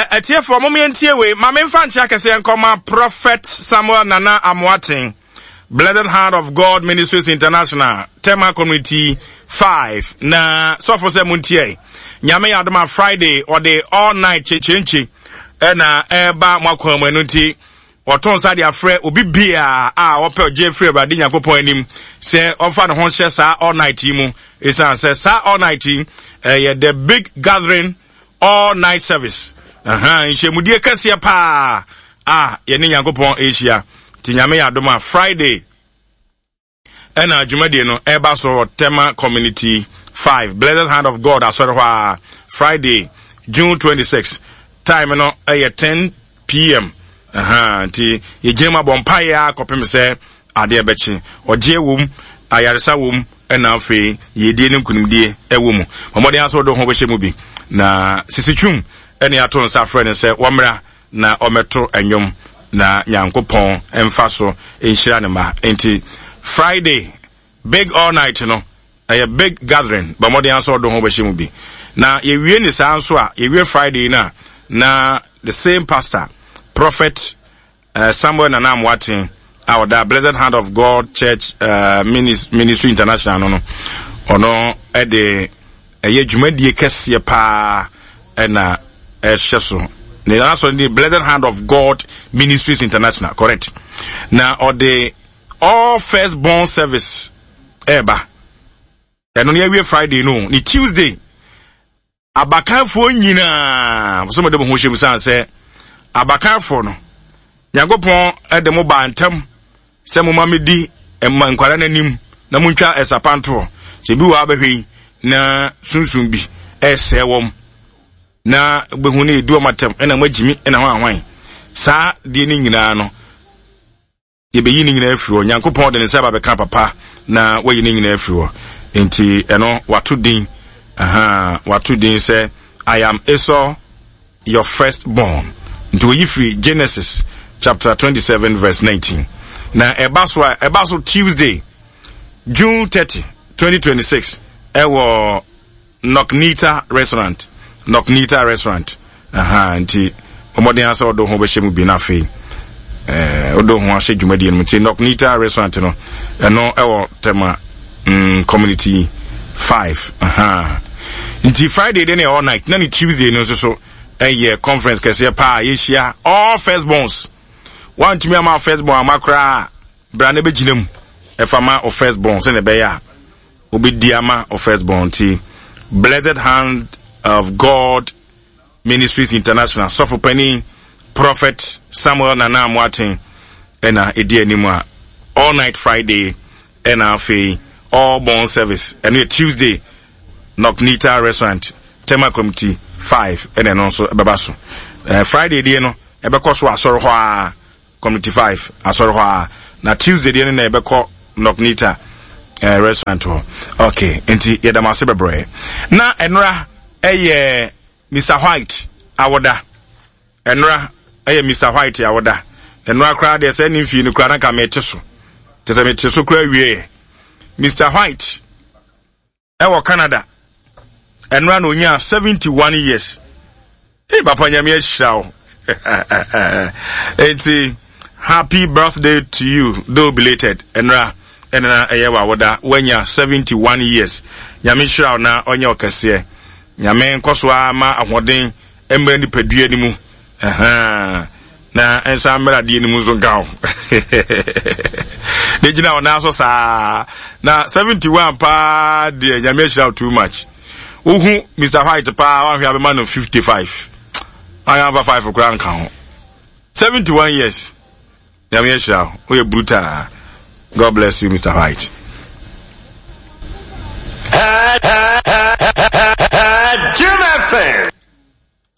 etie for moment we mama mfa ncha kese nkoma Prophet Samuel Nana Amoaten, Blessed Hand of God Ministries International, Tema Community 5. Na so for say muntie nyame yadoma Friday or the all night chechenchi na eba makwam enuti oton sa dia frɛ obi bia opɛ Jeffrey Brady Yakopon anim sɛ ofa no ho hyɛ sa all night mu isan sɛ sa all night the big gathering all night service. Nhemudie kase pa ye ne Yakopon Asia ti nyame yadoma Friday ena adwumade no eba so Tema Community 5, Blessed Hand of God asɔre Friday June 26. Time no 10 p.m. Ti yejema bompa ya kopem se ade ebechi oje wom ayaresa wom ena afi yedie ne nkunimdie ewom omode aso do ho behye mu bi na sisitwum ene ato nsa frɛ ne se womra na ometo enwom na Nyankopɔn emfa so enhyira ne ma enti Friday big all night no a big gathering but omode aso do ho behye mu bi na yewie ni sa nso a yewie Friday na the same pastor Prophet Samuel Nana Amoaten our the Blessed Hand of God Church Ministry International no ono de dwumadie kese pa na ehyeso na also the Blessed Hand of God Ministries International, correct? Now or the all firstborn service eba eno na we Friday no ni Tuesday abakanfo nyina so me de ho hwem san se abakanfo no Yakopon de mo bantam se mo mamedi emma nkwara nanim na muntwa esapanto se bi wa abehwe na sunsun bi esewom na behu ne edu matam na magimi na ho ahwan sa de ni nyina no ye beyi ni nyina afiro Yakopon de ne se ba beka papa na wayi ni nyina afiro enti eno wato din say I am Esau your firstborn. Into free Genesis chapter 27 verse 19. Now ebaso Tuesday June 30 2026 ewo Noknita restaurant nti omode ansa odo ho behye mu bi na fe odo ho ahye dwumadi no nti Noknita restaurant no eno ewo Tema Community 5 Until Friday then all night. Nani Tuesday no so a conference kase pa yeshia all firstborns. Want me my firstborn amakra brand be ginam e fama of firstborns in the beya. Obi diama of firstborn ti Blessed Hand of God Ministries International. So for penny Prophet Samuel Nana Amoaten ena edi anima all night Friday ena fe all born service and Tuesday Noknita restaurant Tema Community 5 and then also Babaso Friday day no ebeko so asoro ho Community 5 asoro ho na Tuesday day no ebeko Noknita restaurant ho okay enti yedama se bebre na enra Mr. White awoda enra Mr. White awoda enra kra de se ni mfi ni kra na ka meteso tete meteso kra wie Mr. White ewo Canada enra no nya 71 years papa nyame ahirawo enti happy birthday to you though belated enra eyewa woda wanya 71 years nyame ahirawo na onye okese nyame nkoso ama ahoden emre ni padua ni mu na ensa mera die ni mu zo gaw de gina ona so sa na 71 pa de nyame ahirawo too much Uhu Mr. White pa one have a man of 55. I have a 5 grand count. 71 years. Yamiesha, we brutal. God bless you, Mr. White.